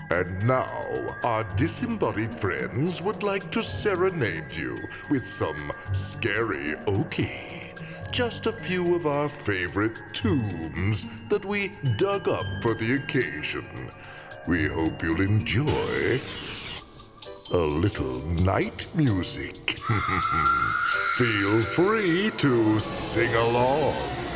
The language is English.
And now, our disembodied friends would like to serenade you with some scary okie. Just a few of our favorite tombs that we dug up for the occasion. We hope you'll enjoy a little night music. Feel free to sing along.